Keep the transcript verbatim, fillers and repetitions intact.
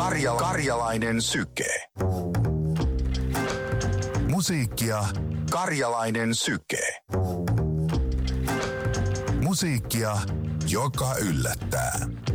Karjala, karjalainen syke. Musiikkia Karjalainen syke. Musiikkia, joka yllättää.